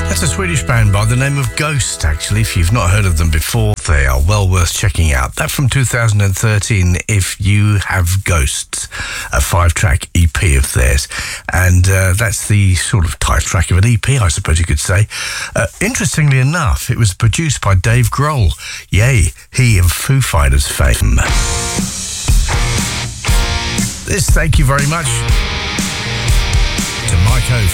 That's a Swedish band by the name of Ghost, actually. If you've not heard of them before, they are well worth checking out. That from 2013, If You Have Ghosts, a 5-track EP of theirs. And that's the sort of title track of an EP, I suppose you could say. Interestingly enough, it was produced by Dave Grohl. Yay, he of Foo Fighters fame. This, thank you very much to Mike O